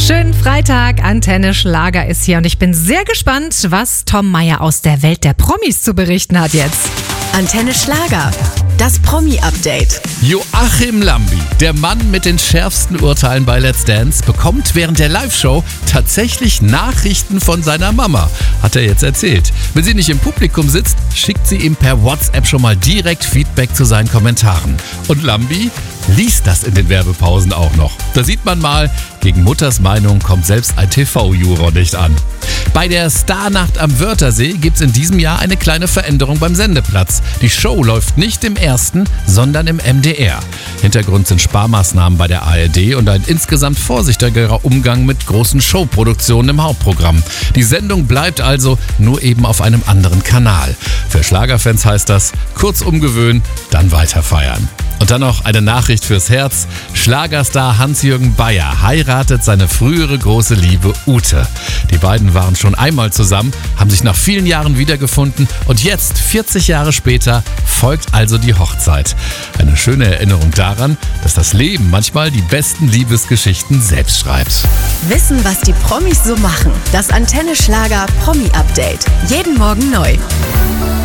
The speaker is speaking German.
Schönen Freitag, Antenne Schlager ist hier und ich bin sehr gespannt, was Tom Mayer aus der Welt der Promis zu berichten hat jetzt. Antenne Schlager, das Promi-Update. Joachim Lambi, der Mann mit den schärfsten Urteilen bei Let's Dance, bekommt während der Live-Show tatsächlich Nachrichten von seiner Mama, hat er jetzt erzählt. Wenn sie nicht im Publikum sitzt, schickt sie ihm per WhatsApp schon mal direkt Feedback zu seinen Kommentaren. Und Lambi liest das in den Werbepausen auch noch. Da sieht man mal, gegen Mutters Meinung kommt selbst ein TV-Juror nicht an. Bei der Starnacht am Wörthersee gibt es in diesem Jahr eine kleine Veränderung beim Sendeplatz. Die Show läuft nicht im ersten, sondern im MDR. Hintergrund sind Sparmaßnahmen bei der ARD und ein insgesamt vorsichtigerer Umgang mit großen Showproduktionen im Hauptprogramm. Die Sendung bleibt also nur eben auf einem anderen Kanal. Für Schlagerfans heißt das, kurz umgewöhnen, dann weiter feiern. Und dann noch eine Nachricht fürs Herz. Schlagerstar Hans-Jürgen Beyer heiratet seine frühere große Liebe Ute. Die beiden waren schon einmal zusammen, haben sich nach vielen Jahren wiedergefunden und jetzt, 40 Jahre später, folgt also die Hochzeit. Eine schöne Erinnerung daran, dass das Leben manchmal die besten Liebesgeschichten selbst schreibt. Wissen, was die Promis so machen. Das Antenne Schlager Promi-Update. Jeden Morgen neu.